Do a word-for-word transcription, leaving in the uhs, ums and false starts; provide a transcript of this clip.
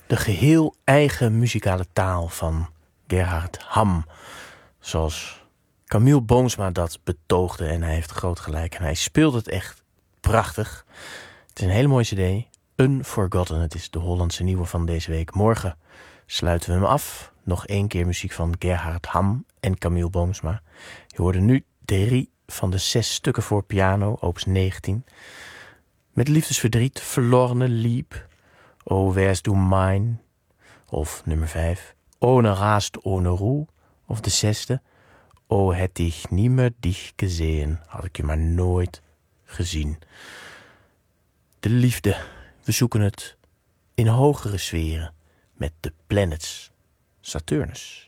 de geheel eigen muzikale taal van Gerhard Hamm. Zoals Camille Boomsma dat betoogde en hij heeft groot gelijk. En hij speelt het echt prachtig. Het is een hele mooie cd. Unforgotten, het is de Hollandse nieuwe van deze week. Morgen sluiten we hem af. Nog één keer muziek van Gerhard Hamm en Camille Boomsma. Je hoorde nu drie van de zes stukken voor piano, opus negentien. Met liefdesverdriet, Verlorene Lieb, O wärst du mein, of nummer vijf, Ohne Rast, ohne Ruhe, of de zesde, O hätt ich nimmer dich gesehen, had ik je maar nooit gezien. De liefde, we zoeken het in hogere sferen met de planets Saturnus.